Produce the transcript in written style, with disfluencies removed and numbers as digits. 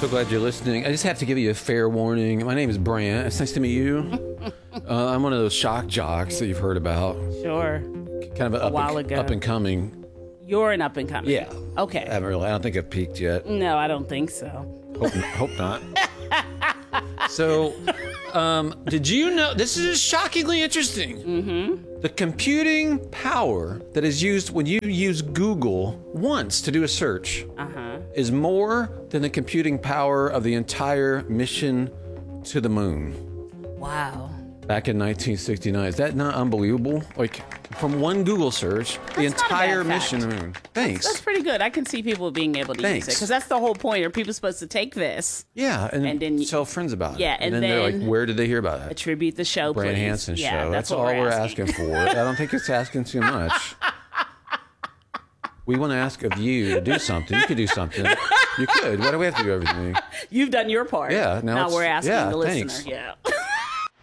So glad you're listening. I just have to give you a fair warning. My name is Brant. It's nice to meet you. I'm one of those shock jocks that you've heard about. Sure. Kind of a while ago. Up and coming. You're an up and coming. Yeah. Okay. I don't think I've peaked yet. No, I don't think so. Hope not. So, did you know, this is shockingly interesting. Mm-hmm. The computing power that is used when you use Google once to do a search is more than the computing power of the entire mission to the moon. Wow. Back in 1969. Is that not unbelievable? Like, from one Google search, the entire mission to the moon. Thanks. That's pretty good. I can see people being able to use it. Because that's the whole point. Are people supposed to take this? Yeah, and then tell friends about it. Yeah, and then they're like, where did they hear about it? Attribute the show, Brant please. Hansen Yeah, show. That's all we're asking for. I don't think it's asking too much. We want to ask of you to do something. You could do something. You could. Why do we have to do everything? You've done your part. Yeah. Now we're asking the listener. Thanks. Yeah.